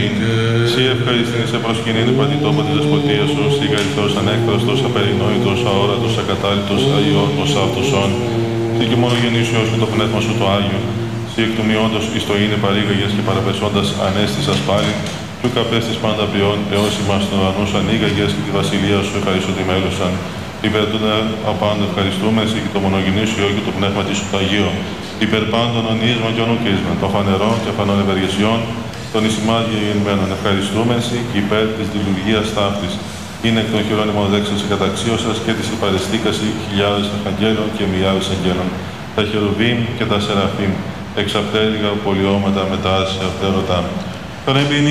ημίν. Σύ ευχαριστήν σε προσκυνήν πατητόπο της δεσποτείας σου, σύ γαριθός ανέκφραστος, απερινόητος, αόρατος, ακατάληπτος, αγιώτος, αυτοσών, σύ και μόνο γεννήσιος με το πνεύμα σου το Άγιο, σύ εκ του μειόντος εις το είναι παρήγαγες και παραπεσόντας ανέστησας πάλι, του καπέστης πάντα ποιόν, έως ημάς των ουρανούς ανοίγαγες και τη βασιλεία σου ευχαριστούνται μέλουσαν. Υπέρ του απάντων ευχαριστούμε, εσύ και το μονογενή σου Υιό και το πνεύμα της σου το Αγίο. Υπέρ πάντων ονείσμα και ονουκίσμα, των φανερών και αφανών ευεργεσιών, των εις γεννημένων ευχαριστούμε, εσύ και υπέρ της λειτουργίας ταύτης. Είναι εκ των χειρών ημωδέξεως και καταξίωσας και της υπαρεστήκαση χιλιάδες αρχαγγέλων και μοιράδες αγγέλων. Τα χερουβίμ και τα σεραφίμ, εξαπτέρυγα πολιώματα μετά σε αυτέρωτα.